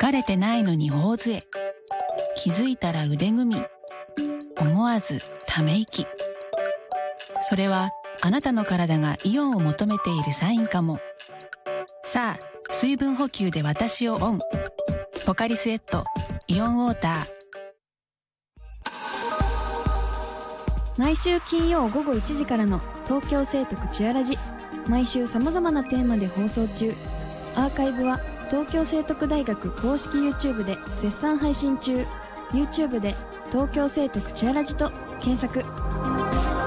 疲れてないのに頬杖。気づいたら腕組み。思わずため息。それはあなたの体がイオンを求めているサインかも。さあ、水分補給で私をオン。ポカリスエットイオンウォーター。 毎週金曜午後1時からの東京聖徳チアラジ。毎週様々なテーマで放送中。アーカイブは東京聖徳大学公式 YouTube で絶賛配信中。 YouTube で東京聖徳チアラジと検索。